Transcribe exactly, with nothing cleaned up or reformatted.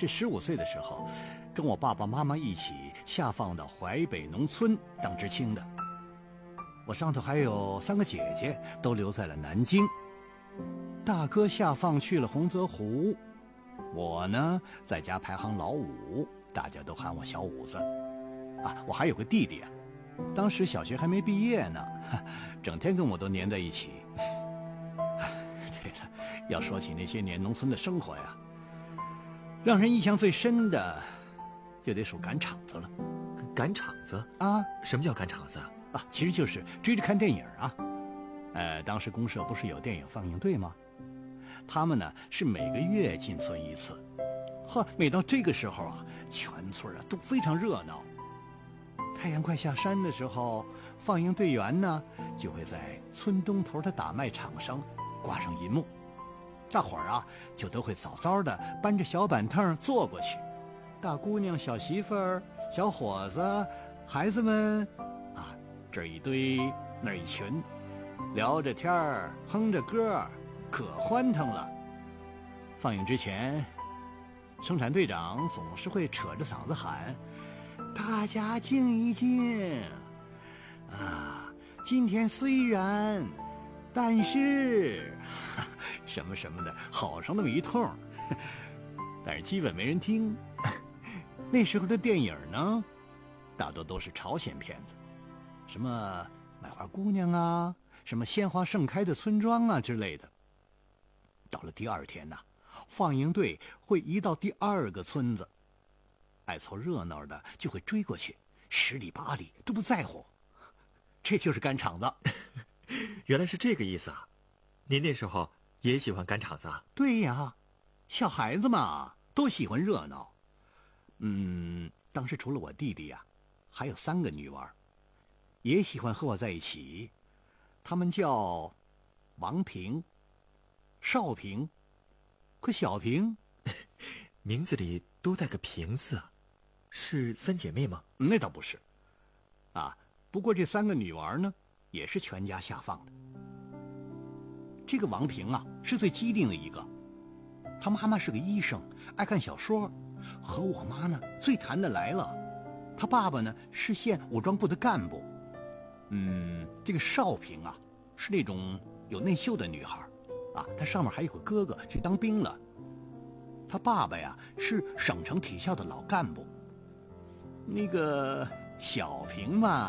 是十五岁的时候，跟我爸爸妈妈一起下放到淮北农村当知青的。我上头还有三个姐姐，都留在了南京。大哥下放去了洪泽湖，我呢在家排行老五，大家都喊我小五子。啊，我还有个弟弟啊，当时小学还没毕业呢，整天跟我都黏在一起。对了，要说起那些年农村的生活呀，让人印象最深的就得数赶场子了。 赶场子啊？ 什么叫赶场子啊？其实就是追着看电影啊。呃，当时公社不是有电影放映队吗？他们呢是每个月进村一次，呵，每到这个时候啊，全村啊都非常热闹。太阳快下山的时候，放映队员呢就会在村东头的大卖场上挂上银幕，大伙儿啊就都会早早的搬着小板凳坐过去，大姑娘、小媳妇儿、小伙子、孩子们啊，这一堆那一群，聊着天儿，哼着歌，可欢腾了。放映之前，生产队长总是会扯着嗓子喊：“大家静一静啊！今天虽然，但是什么什么的，好上那么一通。但是基本没人听。那时候的电影呢，大多都是朝鲜片子，什么卖花姑娘啊，什么鲜花盛开的村庄啊之类的。到了第二天呢，放映队会移到第二个村子，爱凑热闹的就会追过去，十里八里都不在乎。这就是赶场子。 原来是这个意思啊！您那时候也喜欢赶场子啊？ 对呀，小孩子嘛，都喜欢热闹。嗯，当时除了我弟弟呀、啊，还有三个女娃，也喜欢和我在一起。她们叫王平、少平和小平。 名字里都带个平字啊，是三姐妹吗？ 那倒不是啊，不过这三个女娃呢也是全家下放的。这个王平啊是最机灵的一个，她妈妈是个医生，爱看小说，和我妈呢最谈得来了。她爸爸呢是县武装部的干部。嗯，这个少平啊是那种有内秀的女孩啊，她上面还有个哥哥去当兵了。他爸爸呀是省城体校的老干部。那个小平嘛